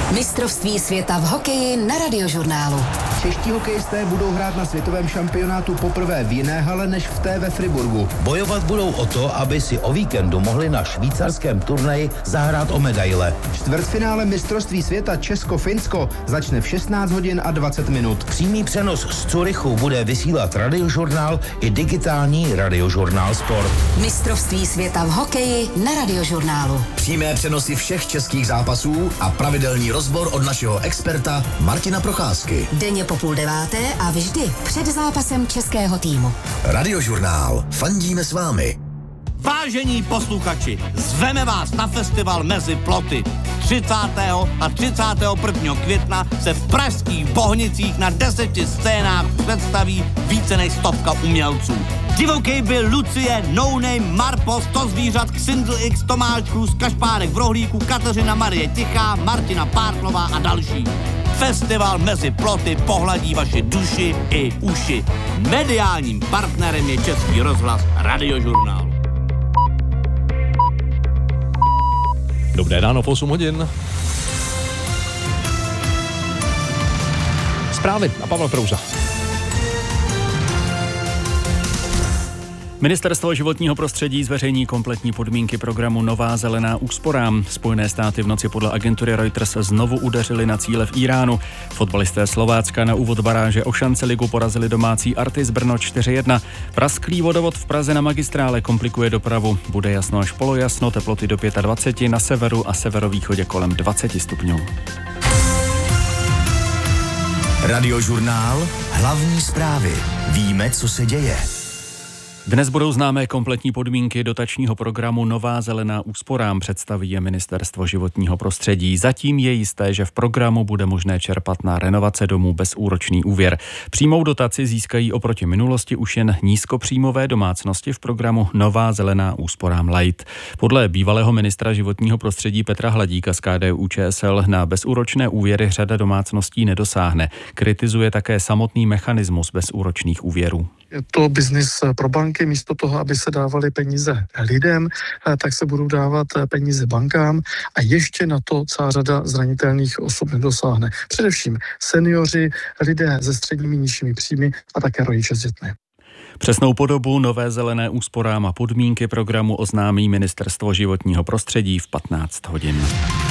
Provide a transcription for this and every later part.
Mistrovství světa v hokeji na Radiožurnálu. Čeští hokejisté budou hrát na světovém šampionátu poprvé v jiné hale než v té ve Friburgu. Bojovat budou o to, aby si o víkendu mohli na švýcarském turnaji zahrát o medaile. Čtvrtfinále mistrovství světa Česko-Finsko začne v 16 hodin a 20 minut. Přímý přenos z Curychu bude vysílat Radiožurnál i digitální Radiožurnál Sport. Mistrovství světa v hokeji na Radiožurnálu. Přímé přenosy všech českých zápasů a pravidelný rozbor od našeho experta Martina Procházky. Denně po 8:30 a vždy před zápasem českého týmu. Radiožurnál. Fandíme s vámi. Vážení posluchači, zveme vás na festival Mezi ploty. 30. a 31. května se v pražských Bohnicích na 10 scénách představí více než 100 umělců. Divokej byl Lucie, No Name, Marpo, 100 zvířat, Xindl X, Tomáš Krus, Kašpárek v Rohlíku, Kateřina Marie Tichá, Martina Pártlová a další. Festival Mezi ploty pohladí vaši duši i uši. Mediálním partnerem je Český rozhlas Radiožurnál. Dobré ráno, 8 hodin. Zprávy a Pavel Prouza. Ministerstvo životního prostředí zveřejní kompletní podmínky programu Nová zelená úsporám. Spojené státy v noci podle agentury Reuters znovu udeřili na cíle v Iránu. Fotbalisté Slovácka na úvod baráže o šance ligu porazili domácí Artis Brno 4-1. Prasklý vodovod v Praze na magistrále komplikuje dopravu. Bude jasno až polojasno, teploty do 25, na severu a severovýchodě kolem 20 stupňů. Radiožurnál. Hlavní zprávy. Víme, co se děje. Dnes budou známé kompletní podmínky dotačního programu Nová zelená úsporám, představí je Ministerstvo životního prostředí. Zatím je jisté, že v programu bude možné čerpat na renovace domů bezúročný úvěr. Přímou dotaci získají oproti minulosti už jen nízkopříjmové domácnosti v programu Nová zelená úsporám Light. Podle bývalého ministra životního prostředí Petra Hladíka z KDU-ČSL na bezúročné úvěry řada domácností nedosáhne. Kritizuje také samotný mechanismus bezúročných úvěrů. Je to biznis pro banky, místo toho, aby se dávaly peníze lidem, tak se budou dávat peníze bankám a ještě na to celá řada zranitelných osob nedosáhne. Především seniori, lidé se středními nižšími příjmy a také rodiče s dětmi. Přesnou podobu Nové zelené úsporám a podmínky programu oznámí Ministerstvo životního prostředí v 15 hodin.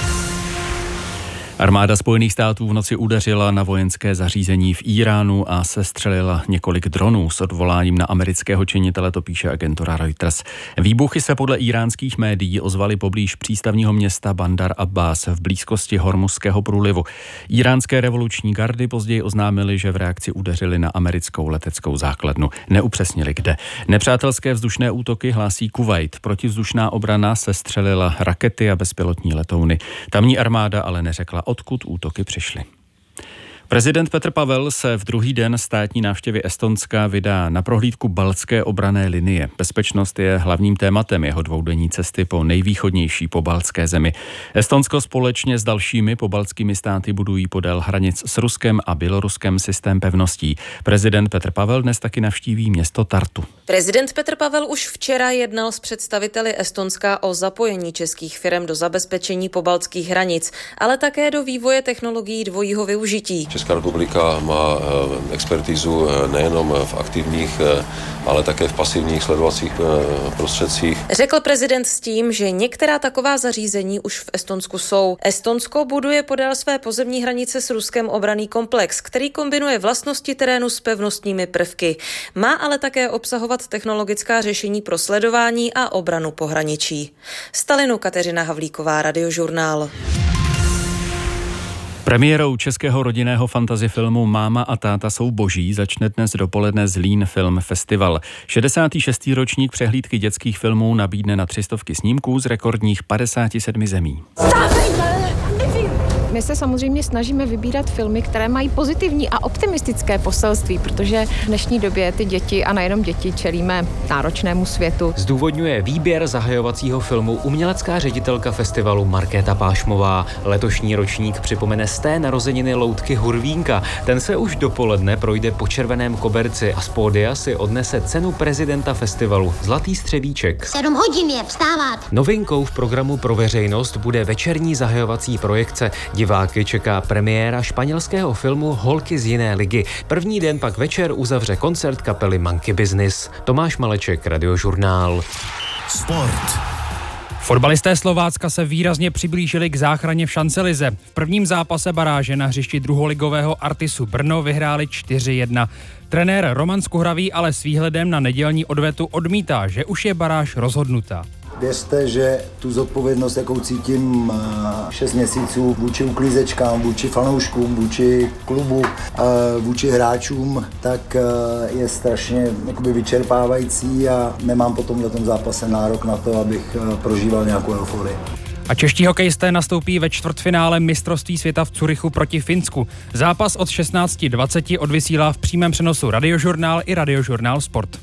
Armáda Spojených států v noci udeřila na vojenské zařízení v Iránu a sestřelila několik dronů s odvoláním na amerického činitele, to píše agentura Reuters. Výbuchy se podle íránských médií ozvaly poblíž přístavního města Bandar Abbas v blízkosti Hormuzského průlivu. Íránské revoluční gardy později oznámili, že v reakci udeřili na americkou leteckou základnu. Neupřesnili kde. Nepřátelské vzdušné útoky hlásí Kuvajt. Protivzdušná obrana sestřelila rakety a bezpilotní letouny. Tamní armáda ale neřekla, odkud útoky přišly. Prezident Petr Pavel se v druhý den státní návštěvy Estonska vydá na prohlídku baltské obranné linie. Bezpečnost je hlavním tématem jeho dvoudenní cesty po nejvýchodnější pobaltské zemi. Estonsko společně s dalšími pobaltskými státy budují podél hranic s Ruskem a Běloruskem systém pevností. Prezident Petr Pavel dnes taky navštíví město Tartu. Prezident Petr Pavel už včera jednal s představiteli Estonska o zapojení českých firem do zabezpečení pobaltských hranic, ale také do vývoje technologií dvojího využití. Česká republika má expertízu nejenom v aktivních, ale také v pasivních sledovacích prostředcích. Řekl prezident s tím, že některá taková zařízení už v Estonsku jsou. Estonsko buduje podél své pozemní hranice s Ruskem obranný komplex, který kombinuje vlastnosti terénu s pevnostními prvky. Má ale také obsahovat technologická řešení pro sledování a obranu pohraničí. Z Tallinnu Kateřina Havlíková, Radiožurnál. Premiérou českého rodinného fantasy filmu Máma a táta jsou boží začne dnes dopoledne Zlín Film Festival. 66. ročník přehlídky dětských filmů nabídne na 300 snímků z rekordních 57 zemí. My se samozřejmě snažíme vybírat filmy, které mají pozitivní a optimistické poselství, protože v dnešní době ty děti a nejenom děti čelíme náročnému světu. Zdůvodňuje výběr zahajovacího filmu umělecká ředitelka festivalu Markéta Pášmová. Letošní ročník připomene 100. narozeniny Loutky Hurvínka. Ten se už dopoledne projde po červeném koberci a z pódia si odnese cenu prezidenta festivalu Zlatý střevíček. 7 hodin je vstávat. Novinkou v programu pro veřejnost bude večerní zahajovací projekce. Diváky čeká premiéra španělského filmu Holky z jiné ligy. První den pak večer uzavře koncert kapely Monkey Business. Tomáš Maleček, Radiožurnál. Sport. Fotbalisté Slovácka se výrazně přiblížili k záchraně v šancelize. V prvním zápase baráže na hřišti druholigového Artisu Brno vyhráli 4-1. Trenér Roman Skuhravý ale s výhledem na nedělní odvetu odmítá, že už je baráž rozhodnutá. Věřte, že tu zodpovědnost, jakou cítím 6 měsíců vůči uklízečkám, vůči fanouškům, vůči klubu, vůči hráčům, tak je strašně vyčerpávající a nemám po tomhletom zápase nárok na to, abych prožíval nějakou euforii. A čeští hokejisté nastoupí ve čtvrtfinále mistrovství světa v Curychu proti Finsku. Zápas od 16:20 odvysílá v přímém přenosu Radiožurnál i Radiožurnál Sport.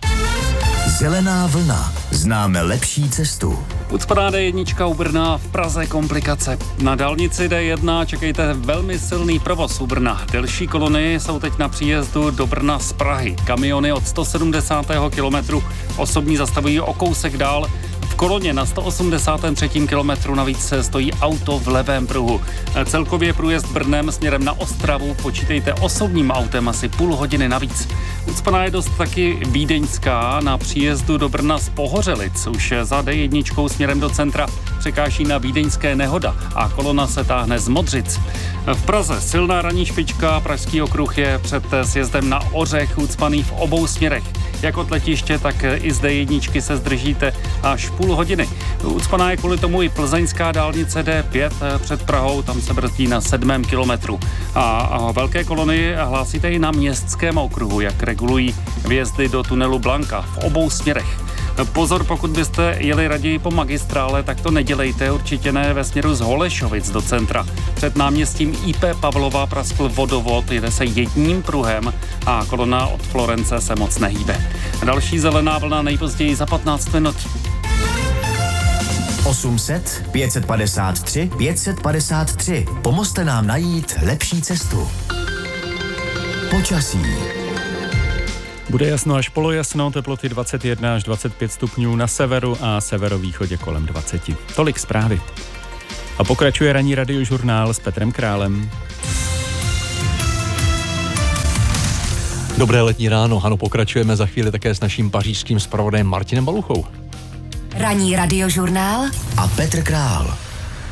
Zelená vlna. Známe lepší cestu. Ucpaná D1 u Brna, v Praze komplikace. Na dálnici D1 čekejte velmi silný provoz u Brna. Delší kolony jsou teď na příjezdu do Brna z Prahy. Kamiony od 170. kilometru osobní zastavují o kousek dál. V koloně na 183. kilometru navíc stojí auto v levém pruhu. Celkově průjezd Brnem směrem na Ostravu počítejte osobním autem asi půl hodiny navíc. Ucpaná je dost taky vídeňská. Na příjezdu do Brna z Pohořelic už za D1 směrem do centra překáží na vídeňské Nehoda a kolona se táhne z Modřic. V Praze silná ranní špička, Pražský okruh je před sjezdem na Ořech ucpaný v obou směrech. Jak od letiště, tak i z D1 se zdržíte až půl hodiny. Ucpaná je kvůli tomu i plzeňská dálnice D5 před Prahou, tam se brzdí na 7. kilometru. A velké kolony hlásíte i na městském okruhu, jak regulují vjezdy do tunelu Blanka v obou směrech. Pozor, pokud byste jeli raději po magistrále, tak to nedělejte, určitě ne ve směru z Holešovic do centra. Před náměstím IP Pavlova praskl vodovod, jede se jedním pruhem a kolona od Florence se moc nehýbe. Další zelená vlna nejpozději za 15 minut. 800 553 553. Pomozte nám najít lepší cestu. Počasí. Bude jasno až polojasno, teploty 21 až 25 stupňů na severu a severovýchodě kolem 20. Tolik zprávy. A pokračuje ranní Radiožurnál s Petrem Králem. Dobré letní ráno, ano, pokračujeme za chvíli také s naším pařížským zpravodajem Martinem Baluchou. Ranní Radiožurnál a Petr Král.